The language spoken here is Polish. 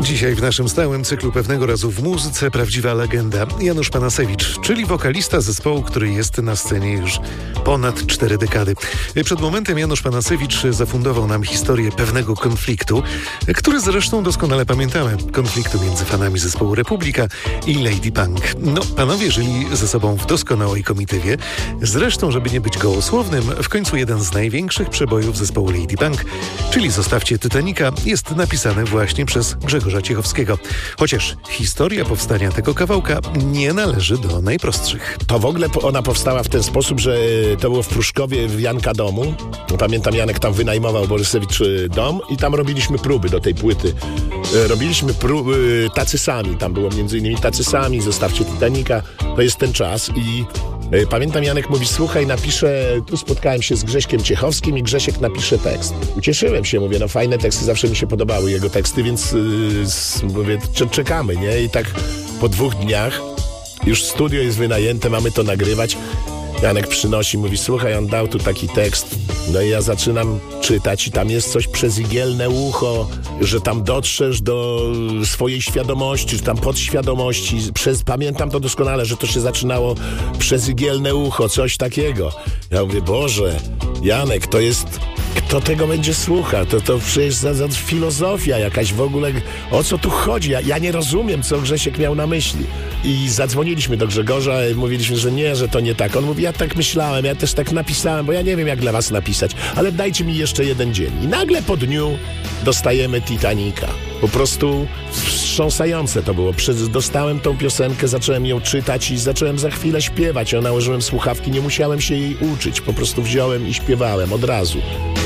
Dzisiaj w naszym stałym cyklu Pewnego razu w muzyce prawdziwa legenda Janusz Panasewicz, czyli wokalista zespołu, który jest na scenie już ponad 4 dekady. Przed momentem Janusz Panasewicz zafundował nam historię pewnego konfliktu, który zresztą doskonale pamiętamy. Konfliktu między fanami zespołu Republika i Lady Punk. No, panowie żyli ze sobą w doskonałej komitywie. Zresztą, żeby nie być gołosłownym, w końcu jeden z największych przebojów zespołu Lady Punk, czyli Zostawcie Titanica, jest napisany właśnie przez Grzegorza Ciechowskiego. Chociaż historia powstania tego kawałka nie należy do najprostszych. To w ogóle ona powstała w ten sposób, że to było w Pruszkowie w Janka domu. Pamiętam, Janek tam wynajmował Borysewicz dom i tam robiliśmy próby do tej płyty. Robiliśmy próby tacy sami. Tam było między innymi tacy sami, Zostawcie Titanica. To jest ten czas i pamiętam, Janek mówi, słuchaj, napiszę, tu spotkałem się z Grześkiem Ciechowskim i Grzesiek napisze tekst. Ucieszyłem się, mówię, no fajne teksty, zawsze mi się podobały jego teksty, więc mówię, czekamy, nie? I tak po 2 dniach już studio jest wynajęte, mamy to nagrywać. Janek przynosi, mówi, słuchaj, on dał tu taki tekst. No i ja zaczynam czytać i tam jest coś przez igielne ucho, że tam dotrzesz do swojej świadomości, czy tam podświadomości. Pamiętam to doskonale, że to się zaczynało przez igielne ucho, coś takiego. Ja mówię, Boże, Janek, to jest... Kto tego będzie słuchał? To przecież za filozofia jakaś w ogóle. O co tu chodzi? Ja nie rozumiem, co Grzesiek miał na myśli. I zadzwoniliśmy do Grzegorza i mówiliśmy, że nie, że to nie tak. On mówi, ja tak myślałem, ja też tak napisałem, bo ja nie wiem, jak dla was napisać, ale dajcie mi jeszcze 1 dzień. I nagle po dniu dostajemy Titanica. Po prostu wstrząsające to było. Dostałem tą piosenkę, zacząłem ją czytać i zacząłem za chwilę śpiewać. Ja nałożyłem słuchawki, nie musiałem się jej uczyć. Po prostu wziąłem i śpiewałem od razu.